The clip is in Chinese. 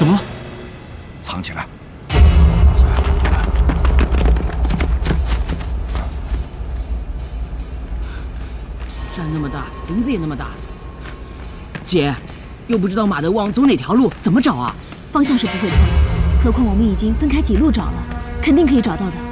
怎么了？ 藏起来。 山那么大，林子也那么大。姐，又不知道马德旺走哪条路，怎么找啊？ 方向是不会错的，何况我们已经分开几路找了，肯定可以找到的。